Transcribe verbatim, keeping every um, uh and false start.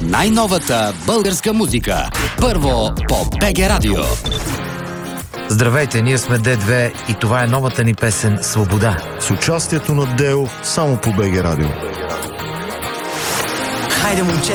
Най-новата българска музика. Първо по БГ Радио. Здравейте, ние сме Д две и това е новата ни песен «Свобода». С участието на Део само по БГ Радио. Хайде, момче,